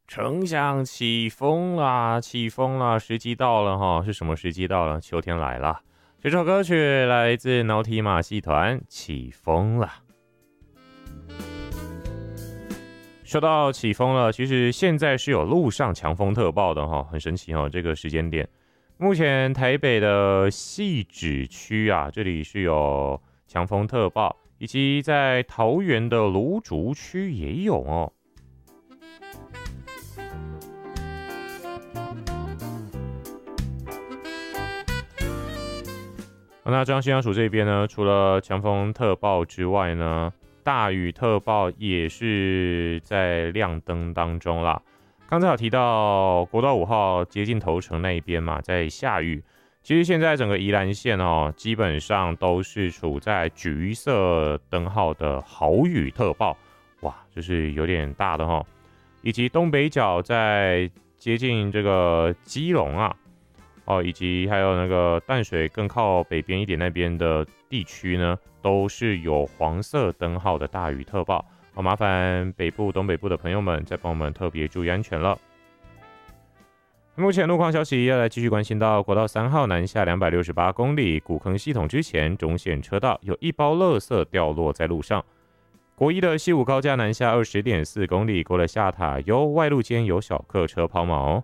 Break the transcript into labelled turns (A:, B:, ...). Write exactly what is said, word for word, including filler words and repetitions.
A: 丞相起风啦，起风啦，时机到了哈，是什么时机到了？秋天来了。这首歌曲来自脑体马戏团，起风了。说到起风了，其实现在是有陆上强风特报的哈，很神奇哈，这个时间点。目前台北的汐止区啊，这里是有强风特报，以及在桃园的芦竹区也有哦。那中央气象署这边呢，除了强风特报之外呢，大雨特报也是在亮灯当中啦。刚才有提到国道五号接近头城那一边嘛，在下雨。其实现在整个宜兰县哦，基本上都是处在橘色灯号的豪雨特报，哇，就是有点大的哈。以及东北角在接近这个基隆啊。哦，以及还有那个淡水更靠北边一点那边的地区呢，都是有黄色灯号的大雨特报。哦，麻烦北部、东北部的朋友们再帮我们特别注意安全了。目前路况消息要来继续关心到国道三号南下两百六十八公里古坑系统之前中线车道有一包垃圾掉落在路上。国一的西武高架南下二十点四公里，过了下塔，由外路间有小客车抛锚。